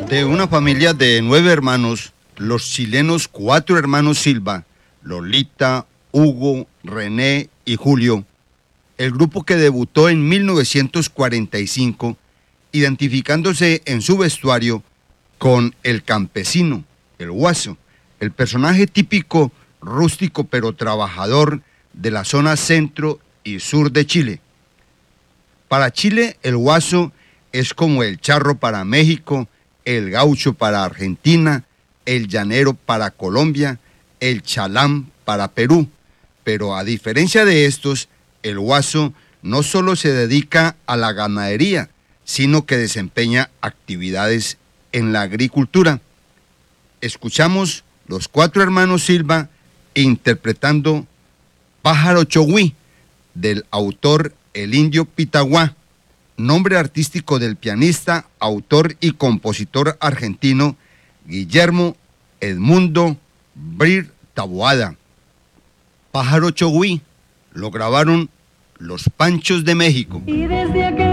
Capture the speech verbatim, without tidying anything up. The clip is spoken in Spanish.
De una familia de nueve hermanos, los chilenos cuatro hermanos Silva, Lolita, Hugo, René y Julio, el grupo que debutó en mil novecientos cuarenta y cinco, identificándose en su vestuario con el campesino, el Guaso, el personaje típico, rústico pero trabajador de la zona centro y sur de Chile. Para Chile, el Guaso es como el charro para México, el gaucho para Argentina, el llanero para Colombia, el chalán para Perú. Pero a diferencia de estos, el Guaso no solo se dedica a la ganadería, sino que desempeña actividades en la agricultura. Escuchamos los cuatro hermanos Silva interpretando Pájaro Chogüí, del autor El Indio Pitaguá, nombre artístico del pianista, autor y compositor argentino Guillermo Edmundo Brir Taboada. Pájaro Chogüí lo grabaron Los Panchos de México. Y desde aquel